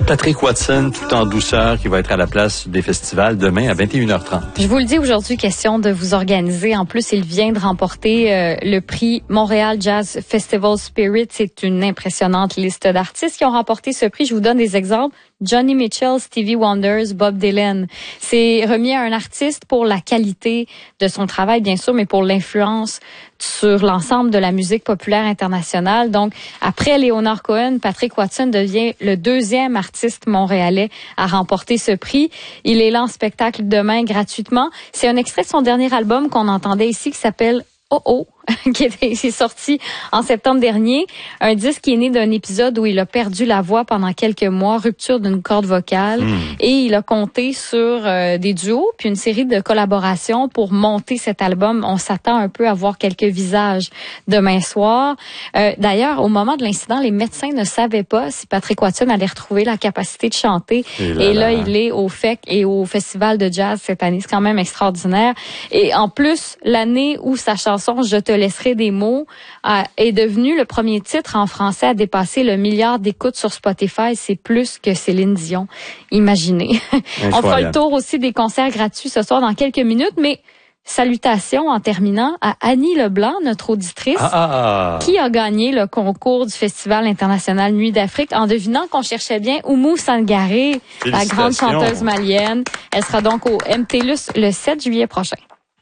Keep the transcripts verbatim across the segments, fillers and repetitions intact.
Patrick Watson, tout en douceur, qui va être à la place des festivals demain à vingt et une heures trente. Je vous le dis aujourd'hui, question de vous organiser. En plus, il vient de remporter euh, le prix Montréal Jazz Festival Spirit. C'est une impressionnante liste d'artistes qui ont remporté ce prix. Je vous donne des exemples. Johnny Mitchell, Stevie Wonder, Bob Dylan. C'est remis à un artiste pour la qualité de son travail, bien sûr, mais pour l'influence sur l'ensemble de la musique populaire internationale. Donc, après Leonard Cohen, Patrick Watson devient le deuxième artiste montréalais à remporter ce prix. Il est là en spectacle demain gratuitement. C'est un extrait de son dernier album qu'on entendait ici qui s'appelle Oh Oh, qui est sorti en septembre dernier. Un disque qui est né d'un épisode où il a perdu la voix pendant quelques mois, rupture d'une corde vocale, mmh. et il a compté sur euh, des duos puis une série de collaborations pour monter cet album. On s'attend un peu à voir quelques visages demain soir. Euh, d'ailleurs, au moment de l'incident, les médecins ne savaient pas si Patrick Watson allait retrouver la capacité de chanter. Et là, et là, là il est au F E C et au Festival de jazz cette année. C'est quand même extraordinaire. Et en plus, l'année où sa chanson « Je te laisserai des mots » euh, est devenue le premier titre en français à dépasser le milliard d'écoutes sur Spotify. C'est plus que Céline Dion. Imaginez. On fera le tour aussi des concerts gratuits ce soir dans quelques minutes, mais salutations en terminant à Annie Leblanc, notre auditrice, ah, ah. qui a gagné le concours du Festival international Nuit d'Afrique en devinant qu'on cherchait bien Oumou Sangaré, la grande chanteuse malienne. Elle sera donc au M T L U S le sept juillet prochain.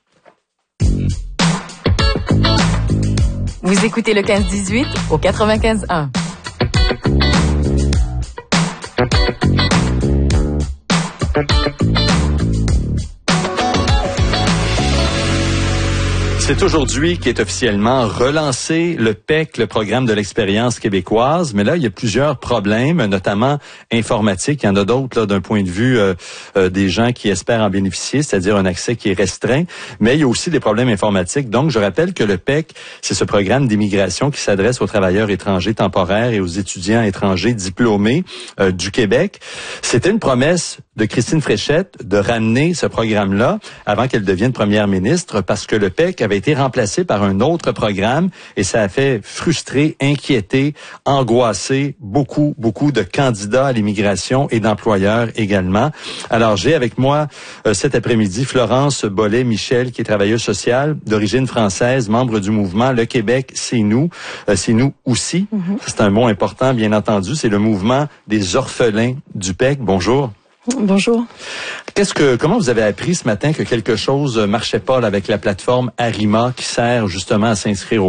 Vous écoutez le quinze dix-huit au quatre-vingt-quinze un. C'est aujourd'hui qu'est officiellement relancé le P E C, le programme de l'expérience québécoise. Mais là, il y a plusieurs problèmes, notamment informatiques. Il y en a d'autres là d'un point de vue euh, euh, des gens qui espèrent en bénéficier, c'est-à-dire un accès qui est restreint. Mais il y a aussi des problèmes informatiques. Donc, je rappelle que le P E C, c'est ce programme d'immigration qui s'adresse aux travailleurs étrangers temporaires et aux étudiants étrangers diplômés euh, du Québec. C'était une promesse de Christine Fréchette de ramener ce programme-là avant qu'elle devienne première ministre, parce que le P E C avait été remplacé par un autre programme et ça a fait frustrer, inquiéter, angoisser beaucoup, beaucoup de candidats à l'immigration et d'employeurs également. Alors, j'ai avec moi euh, cet après-midi Florence Bollet-Michel, qui est travailleuse sociale d'origine française, membre du mouvement Le Québec, c'est nous. Euh, c'est nous aussi. Mm-hmm. C'est un mot important, bien entendu. C'est le mouvement des orphelins du P E C. Bonjour. Bonjour. Qu'est-ce que, comment vous avez appris ce matin que quelque chose marchait pas là, avec la plateforme Arima qui sert justement à s'inscrire au